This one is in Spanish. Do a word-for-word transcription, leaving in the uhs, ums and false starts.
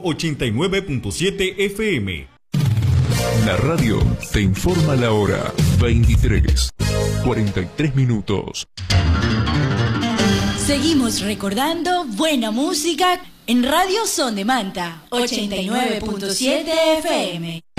ochenta y nueve punto siete F M. La radio te informa la hora. veintitrés, cuarenta y tres minutos. Seguimos recordando buena música en Radio Son de Manta, ochenta y nueve punto siete F M.